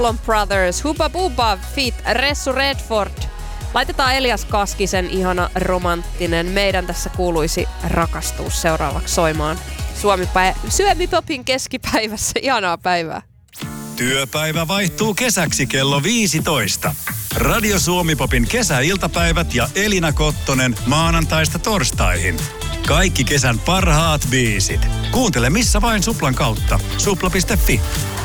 Brothers, Hubba Bubba feat. Ressu Redford. Laitetaan Elias Kaskisen ihana romanttinen. Meidän tässä kuuluisi rakastuus seuraavaksi soimaan. Suomi-popin keskipäivässä. Ihanaa päivää. Työpäivä vaihtuu kesäksi kello 15. Radio Suomi-popin kesäiltapäivät ja Elina Kottonen maanantaista torstaihin. Kaikki kesän parhaat biisit. Kuuntele missä vain Suplan kautta. Supla.fi.